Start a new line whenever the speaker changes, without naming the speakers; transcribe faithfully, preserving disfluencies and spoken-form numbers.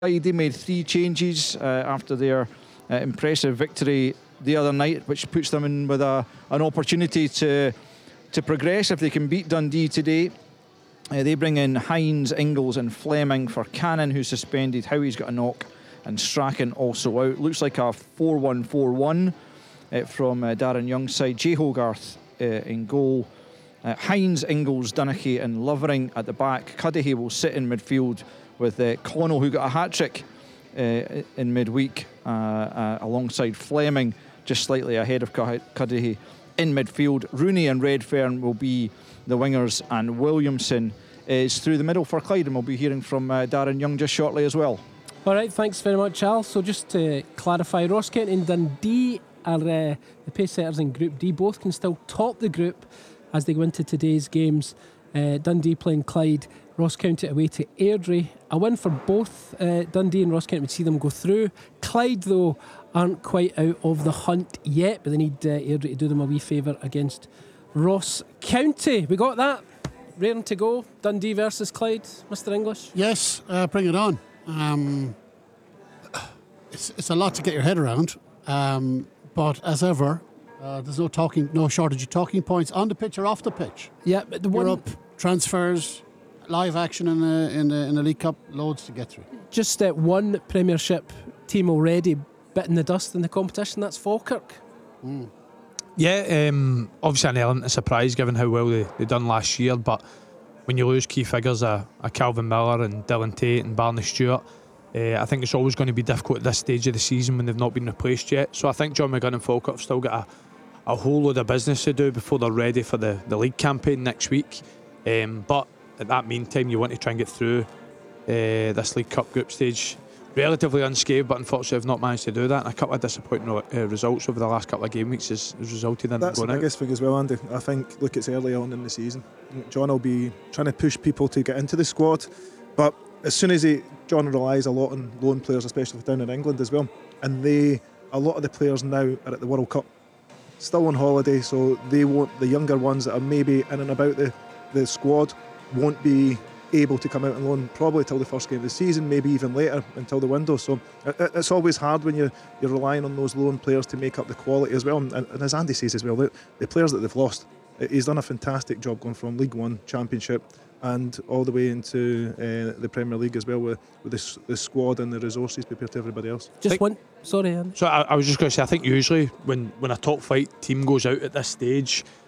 They made three changes uh, after their uh, impressive victory the other night, which puts them in with a, an opportunity to to progress if they can beat Dundee today. Uh, they bring in Hines, Ingles and Fleming for Cannon, who's suspended. Howie's got a knock and Strachan also out. Looks like a four one four one uh, from uh, Darren Young's side. Jay Hogarth uh, in goal. Uh, Hines, Ingles, Donachie and Lovering at the back. Cudahy will sit in midfield with uh, Connell, who got a hat-trick uh, in midweek, uh, uh, alongside Fleming, just slightly ahead of Cudahy in midfield. Rooney and Redfern will be the wingers, and Williamson is through the middle for Clyde, and we'll be hearing from uh, Darren Young just shortly as well.
All right, thanks very much, Al. So just to clarify, Ross County and Dundee are uh, the pace setters in Group D. Both can still top the group as they go into today's games. Uh, Dundee playing Clyde, Ross County away to Airdrie. A win for both uh, Dundee and Ross County would see them go through. Clyde, though, aren't quite out of the hunt yet, but they need uh, Airdrie to do them a wee favour against Ross County. We got that. Raring to go. Dundee versus Clyde, Mister English.
Yes, uh, bring it on. Um, it's, it's a lot to get your head around, um, but as ever, uh, there's no talking, no shortage of talking points on the pitch or off the pitch.
Yeah, but the one
Europe, transfers, live action in the in the in the League Cup, loads to get through.
Just uh, one Premiership team already bitten the dust in the competition. That's Falkirk.
Mm.
Yeah, um, obviously an element of surprise given how well they they done last year, but when you lose key figures, a, a Calvin Miller and Dylan Tate and Barney Stewart, uh, I think it's always going to be difficult at this stage of the season when they've not been replaced yet. So I think John McGinn and Falkirk have still got a a whole load of business to do before they're ready for the, the league campaign next week. Um, but at that meantime, you want to try and get through uh, this League Cup group stage relatively unscathed, but unfortunately have not managed to do that. And a couple of disappointing uh, results over the last couple of game weeks has, has resulted in
That's
them going
the biggest
out.
thing as well, Andy. I think, look, it's early on in the season. John will be trying to push people to get into the squad, but as soon as he, John relies a lot on loan players, especially down in England as well, and they, a lot of the players now are at the World Cup, still on holiday, so they won't, the younger ones that are maybe in and about the, the squad won't be able to come out on loan probably till the first game of the season, maybe even later until the window. So it, it's always hard when you're you're relying on those loan players to make up the quality as well. And, and as Andy says as well, the, the players that they've lost, he's done a fantastic job going from League One, Championship, and all the way into uh, the Premier League as well, with, with the, the squad and the resources prepared to everybody else.
Just one. Sorry, Andy.
So I, I was just going to say, I think usually when, when a top flight team goes out at this stage,